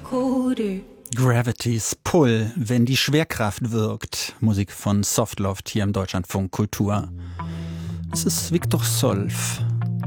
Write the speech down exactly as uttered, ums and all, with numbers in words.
Gravity's Pull, wenn die Schwerkraft wirkt. Musik von Softloft hier im Deutschlandfunk Kultur. Es ist Viktor Solf.